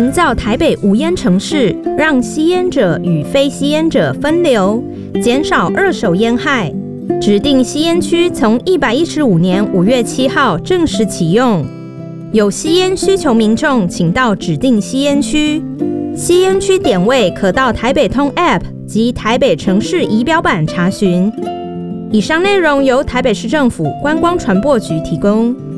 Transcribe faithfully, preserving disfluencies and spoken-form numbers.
营造台北无烟城市，让吸烟者与非吸烟者分流，减少二手烟害。指定吸烟区从一百一十五年五月七号正式启用。有吸烟需求民众，请到指定吸烟区。吸烟区点位可到台北通 App 及台北城市仪表板查询。以上内容由台北市政府观光传播局提供。